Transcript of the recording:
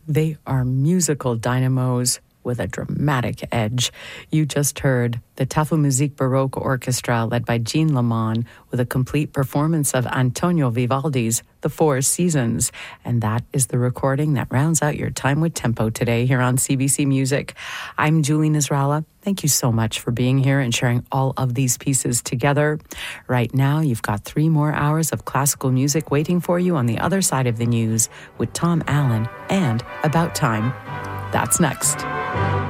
They are musical dynamos with a dramatic edge. You just heard the Tafelmusik Baroque Orchestra led by Jean Lamont with a complete performance of Antonio Vivaldi's The Four Seasons. And that is the recording that rounds out your time with tempo today here on CBC Music. I'm Julie Nasrallah. Thank you so much for being here and sharing all of these pieces together. Right now, you've got 3 more hours of classical music waiting for you on the other side of the news with Tom Allen and About Time. That's next.